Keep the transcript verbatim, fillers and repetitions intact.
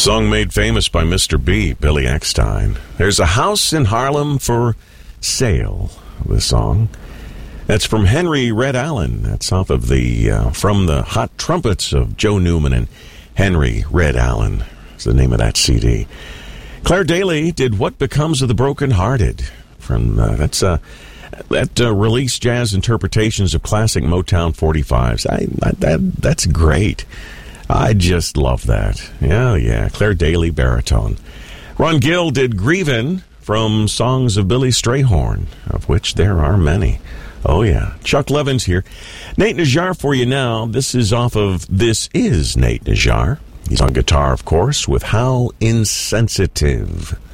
Song made famous by Mister B, Billy Eckstine. There's a house in Harlem for sale, the song. That's from Henry Red Allen. That's off of the, uh, From the Hot Trumpets of Joe Newman and Henry Red Allen. That's the name of that C D. Claire Daly did What Becomes of the Broken Hearted. From, uh, that's, uh, that uh, released jazz interpretations of classic Motown forty-fives. I, I, that, that's great. I just love that. Yeah, yeah. Claire Daly, baritone. Ron Gill did Grievin' from Songs of Billy Strayhorn, of which there are many. Oh, yeah. Chuck Levin's here. Nate Najjar for you now. This is off of This Is Nate Najjar. He's on guitar, of course, with How Insensitive.